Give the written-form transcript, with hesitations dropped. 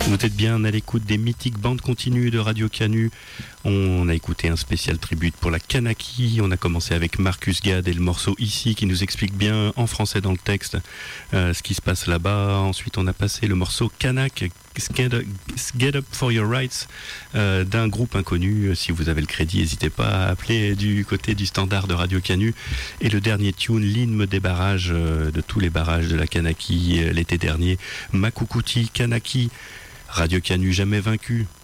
Vous êtes bien à l'écoute des mythiques bandes continues de Radio Canu. On a écouté un spécial tribute pour la Kanaki. On a commencé avec Marcus Gad et le morceau Ici qui nous explique bien en français dans le texte ce qui se passe là-bas. Ensuite on a passé le morceau Kanak, Get Up For Your Rights d'un groupe inconnu. Si vous avez le crédit, n'hésitez pas à appeler du côté du standard de Radio Canu. Et le dernier tune, l'hymne des barrages, de tous les barrages de la Kanaki l'été dernier, Makoukuti Kanaki. Radio Canu jamais vaincu.